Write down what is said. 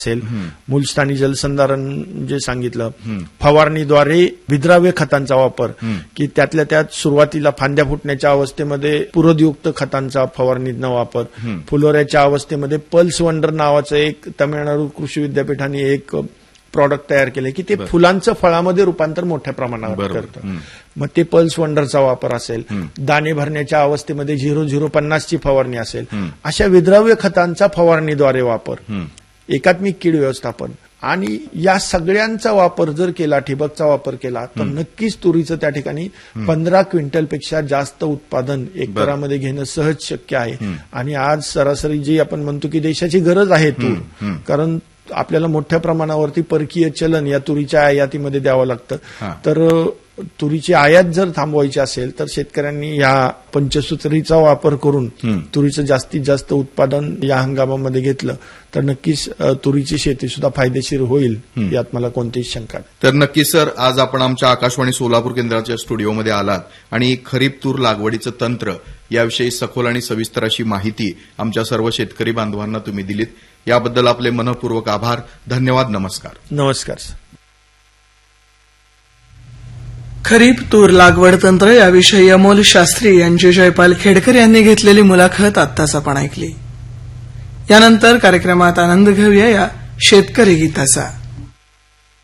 असेल, मूलस्थानी जलसंधारण जे सांगितलं, फवारणीद्वारे विद्राव्य खतांचा वापर, की त्यातल्या त्यात सुरुवातीला फांद्या फुटण्याच्या अवस्थेमध्ये पुरदयुक्त खतांचा फवारणीतनं वापर, फुलोऱ्याच्या अवस्थेमध्ये पल्स वंडर नावाचं एक तामिळनाडू कृषी विद्यापीठाने एक प्रॉडक्ट तयार केले की ते फुलांचं फळामध्ये रूपांतर मोठ्या प्रमाणावर करतं. मग ते पल्स वंडरचा वापर असेल, दाणे भरण्याच्या अवस्थेमध्ये 0050 ची फवारणी असेल, अशा विद्राव्य खतांचा फवारणीद्वारे वापर, एकात्मिक कीड व्यवस्थापन आणि या सगळ्यांचा वापर जर केला, ठिबकचा वापर केला तर नक्कीच तुरीचं त्या ठिकाणी 15 क्विंटलपेक्षा जास्त उत्पादन एकरामध्ये घेणं सहज शक्य आहे. आणि आज सरासरी जी आपण म्हणतो की देशाची गरज आहे तूर, कारण आपल्याला मोठ्या प्रमाणावरती परकीय चलन या तुरीच्या आयातीमध्ये द्यावं लागतं. तर तुरीची आयात जर थांबवायची असेल तर शेतकऱ्यांनी या पंचसूत्रीचा वापर करून तुरीचं जास्तीत जास्त उत्पादन या हंगामामध्ये घेतलं तर नक्कीच तुरीची शेती सुद्धा फायदेशीर होईल, यात मला कोणतीच शंका नाही. तर नक्कीच सर, आज आपण आमच्या आकाशवाणी सोलापूर केंद्राच्या स्टुडिओमध्ये आलात आणि खरीप तूर लागवडीचं तंत्र याविषयी सखोल आणि सविस्तर अशी माहिती आमच्या सर्व शेतकरी बांधवांना तुम्ही दिलीत. याबद्दल आपले मनःपूर्वक आभार. धन्यवाद. नमस्कार. नमस्कार सर. खरीप तूर लागवड तंत्र याविषयी अमोल शास्त्री यांची जयपाल खेडकर यांनी घेतलेली मुलाखत आत्ताच आपण ऐकली. यानंतर कार्यक्रमात आनंद घेऊया या शेतकरी गीताचा.